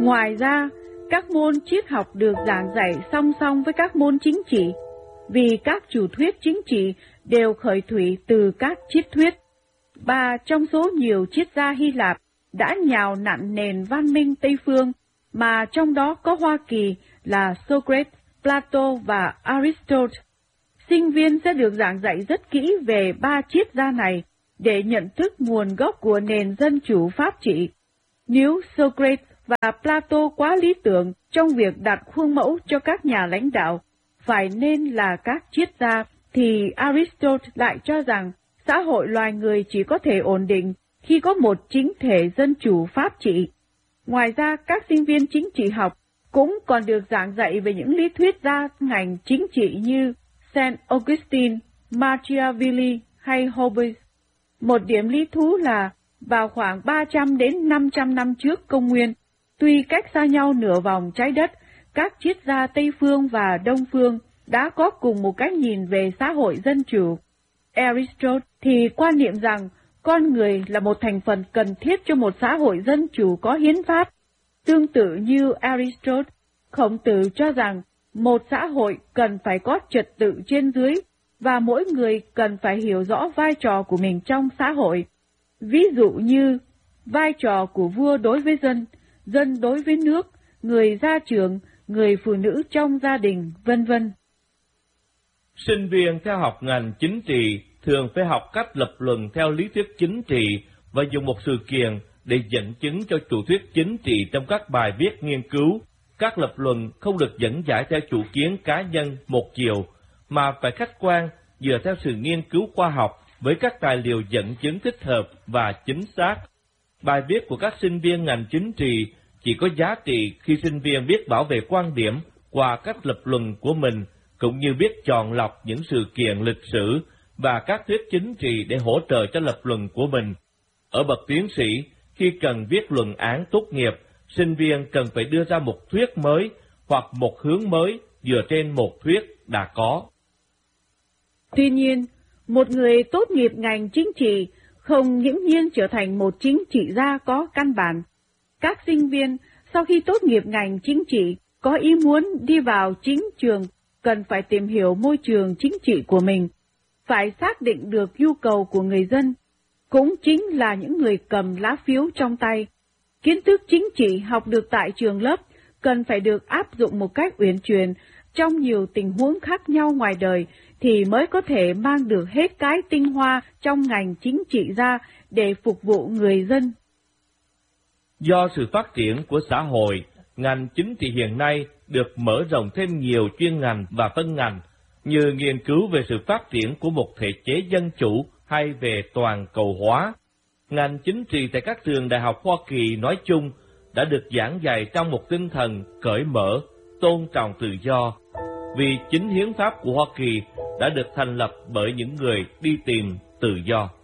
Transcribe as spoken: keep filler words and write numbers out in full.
Ngoài ra, các môn triết học được giảng dạy song song với các môn chính trị, vì các chủ thuyết chính trị đều khởi thủy từ các triết thuyết. Ba trong số nhiều triết gia Hy Lạp đã nhào nặn nền văn minh Tây phương, mà trong đó có Hoa Kỳ là Socrates, Plato và Aristotle. Sinh viên sẽ được giảng dạy rất kỹ về ba triết gia này để nhận thức nguồn gốc của nền dân chủ pháp trị. Nếu Socrates và Plato quá lý tưởng trong việc đặt khuôn mẫu cho các nhà lãnh đạo, phải nên là các triết gia, thì Aristotle lại cho rằng xã hội loài người chỉ có thể ổn định khi có một chính thể dân chủ pháp trị. Ngoài ra, các sinh viên chính trị học cũng còn được giảng dạy về những lý thuyết gia ngành chính trị như Saint Augustine, Machiavelli hay Hobbes. Một điểm lý thú là vào khoảng ba trăm đến năm trăm năm trước công nguyên, tuy cách xa nhau nửa vòng trái đất, các triết gia Tây phương và Đông phương đã có cùng một cách nhìn về xã hội dân chủ. Aristotle thì quan niệm rằng con người là một thành phần cần thiết cho một xã hội dân chủ có hiến pháp. Tương tự như Aristotle, Khổng Tử cho rằng một xã hội cần phải có trật tự trên dưới và mỗi người cần phải hiểu rõ vai trò của mình trong xã hội. Ví dụ như vai trò của vua đối với dân, dân đối với nước, người gia trưởng, người phụ nữ trong gia đình, vân vân. Sinh viên theo học ngành chính trị thường phải học cách lập luận theo lý thuyết chính trị và dùng một sự kiện để dẫn chứng cho chủ thuyết chính trị trong các bài viết nghiên cứu. Các lập luận không được dẫn giải theo chủ kiến cá nhân một chiều, mà phải khách quan dựa theo sự nghiên cứu khoa học với các tài liệu dẫn chứng thích hợp và chính xác. Bài viết của các sinh viên ngành chính trị chỉ có giá trị khi sinh viên biết bảo vệ quan điểm qua các lập luận của mình, cũng như biết chọn lọc những sự kiện lịch sử và các thuyết chính trị để hỗ trợ cho lập luận của mình. Ở bậc tiến sĩ, khi cần viết luận án tốt nghiệp, sinh viên cần phải đưa ra một thuyết mới hoặc một hướng mới dựa trên một thuyết đã có. Tuy nhiên, một người tốt nghiệp ngành chính trị không những nhiên trở thành một chính trị gia có căn bản. Các sinh viên sau khi tốt nghiệp ngành chính trị có ý muốn đi vào chính trường cần phải tìm hiểu môi trường chính trị của mình, phải xác định được nhu cầu của người dân, cũng chính là những người cầm lá phiếu trong tay. Kiến thức chính trị học được tại trường lớp cần phải được áp dụng một cách uyển chuyển trong nhiều tình huống khác nhau ngoài đời thì mới có thể mang được hết cái tinh hoa trong ngành chính trị ra để phục vụ người dân. Do sự phát triển của xã hội, ngành chính trị hiện nay được mở rộng thêm nhiều chuyên ngành và phân ngành, như nghiên cứu về sự phát triển của một thể chế dân chủ hay về toàn cầu hóa. Ngành chính trị tại các trường đại học Hoa Kỳ nói chung đã được giảng dạy trong một tinh thần cởi mở, tôn trọng tự do, vì chính hiến pháp của Hoa Kỳ đã được thành lập bởi những người đi tìm tự do.